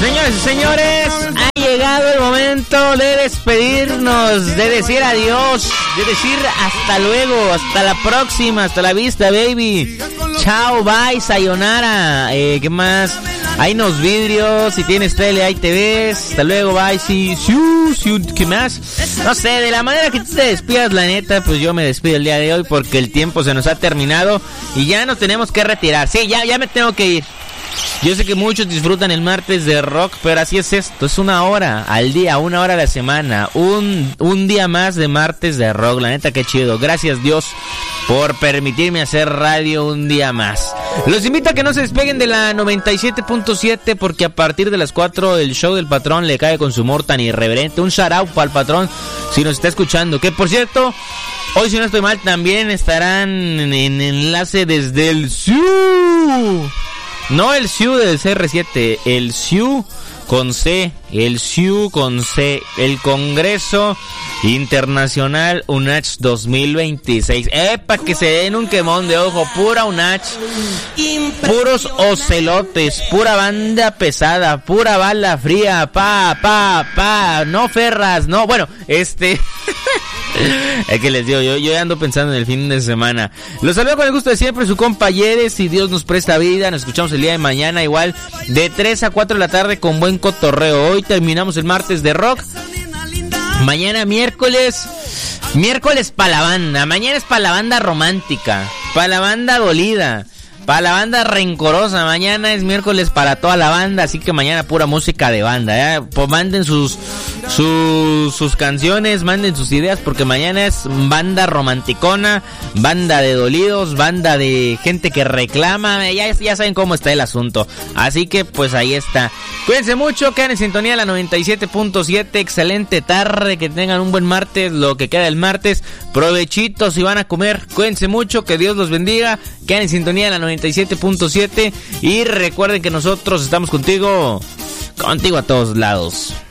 Señores y señores, ha llegado el momento de despedirnos, de decir adiós, de decir hasta luego, hasta la próxima, hasta la vista, baby. Chao, bye, sayonara. ¿Qué más? Hay unos vidrios, si tienes tele ahí te ves. Hasta luego, bye, sí, ¿qué más? No sé, de la manera que tú te despidas, la neta, pues yo me despido el día de hoy porque el tiempo se nos ha terminado y ya nos tenemos que retirar. Sí, ya me tengo que ir. Yo sé que muchos disfrutan el martes de rock, pero así es esto, es 1 hora al día, 1 hora a la semana, un día más de martes de rock, la neta que chido, gracias Dios por permitirme hacer radio un día más. Los invito a que no se despeguen de la 97.7 porque a partir de las 4 el show del patrón le cae con su humor tan irreverente, un shout out para el patrón si nos está escuchando, que por cierto, hoy si no estoy mal también estarán en enlace desde el SIU. No el SIU del CR7, el SIU con C, el SIU con C, el Congreso Internacional UNACH 2026. Para que se den un quemón de ojo, pura UNACH, puros ocelotes, pura banda pesada, pura bala fría, no ferras, no, bueno, Es que les digo, yo ando pensando en el fin de semana. Los saludo con el gusto de siempre, su compa Yeres, si Dios nos presta vida, nos escuchamos el día de mañana igual, de 3 a 4 de la tarde con buen cotorreo. Hoy terminamos el martes de rock. Mañana miércoles para la banda. Mañana es para la banda romántica, para la banda dolida, para la banda rencorosa. Mañana es miércoles para toda la banda, así que mañana pura música de banda, ¿eh? Pues manden sus canciones, manden sus ideas, porque mañana es banda romanticona, banda de dolidos, banda de gente que reclama, ya saben cómo está el asunto. Así que pues ahí está. Cuídense mucho, quedan en sintonía la 97.7, excelente tarde, que tengan un buen martes, lo que queda del martes, provechitos si van a comer, cuídense mucho, que Dios los bendiga, quedan en sintonía la 97.7 y recuerden que nosotros estamos contigo a todos lados.